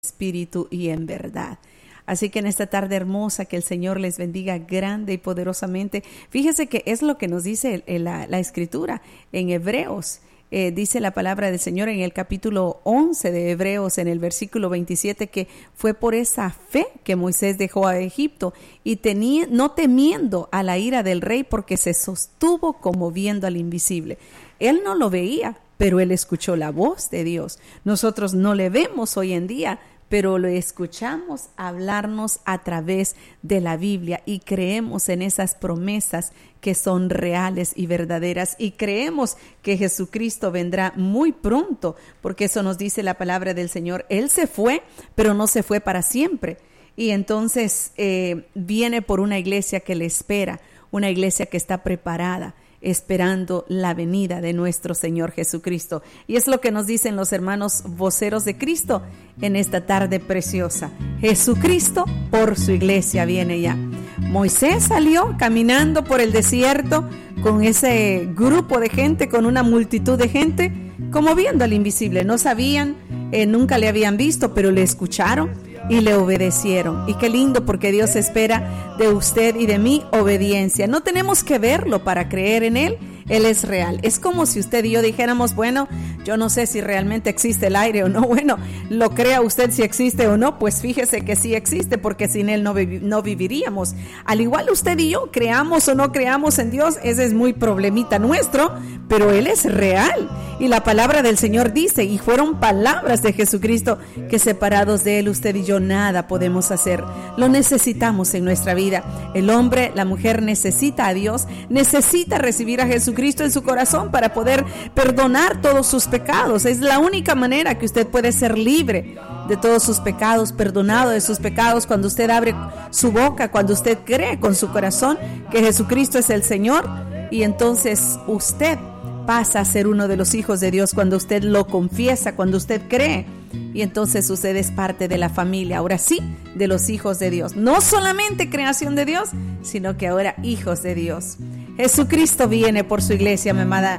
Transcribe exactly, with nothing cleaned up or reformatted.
espíritu y en verdad. Así que en esta tarde hermosa, que el Señor les bendiga grande y poderosamente. Fíjese que es lo que nos dice la, la Escritura en Hebreos. Eh, dice la palabra del Señor en el capítulo once de Hebreos, en el versículo veintisiete, que fue por esa fe que Moisés dejó a Egipto y tenía, no temiendo a la ira del rey, porque se sostuvo como viendo al invisible. Él no lo veía, pero él escuchó la voz de Dios. Nosotros no le vemos hoy en día, pero lo escuchamos hablarnos a través de la Biblia y creemos en esas promesas que son reales y verdaderas, y creemos que Jesucristo vendrá muy pronto, porque eso nos dice la palabra del Señor. Él se fue, pero no se fue para siempre, y entonces eh, viene por una iglesia que le espera, una iglesia que está preparada, esperando la venida de nuestro Señor Jesucristo. Y es lo que nos dicen los hermanos voceros de Cristo en esta tarde preciosa. Jesucristo por su iglesia viene ya. Moisés salió caminando por el desierto con ese grupo de gente, con una multitud de gente, como viendo al invisible. No sabían, eh, nunca le habían visto, pero le escucharon y le obedecieron. Y qué lindo, porque Dios espera de usted y de mí obediencia. No tenemos que verlo para creer en Él. Él es real. Es como si usted y yo dijéramos, bueno, yo no sé si realmente existe el aire o no. Bueno, lo crea usted si existe o no, pues fíjese que sí existe, porque sin Él no, vi- no viviríamos. Al igual usted y yo, creamos o no creamos en Dios, ese es muy problemita nuestro, pero Él es real. Y la palabra del Señor dice, y fueron palabras de Jesucristo, que separados de Él, usted y yo nada podemos hacer. Lo necesitamos en nuestra vida. El hombre, la mujer necesita a Dios, necesita recibir a Jesucristo en su corazón para poder perdonar todos sus pecados. Es la única manera que usted puede ser libre de todos sus pecados, perdonado de sus pecados, cuando usted abre su boca, cuando usted cree con su corazón que Jesucristo es el Señor, y entonces usted pasa a ser uno de los hijos de Dios cuando usted lo confiesa, cuando usted cree, y entonces usted es parte de la familia, ahora sí, de los hijos de Dios. No solamente creación de Dios, sino que ahora hijos de Dios. Jesucristo viene por su iglesia, mi amada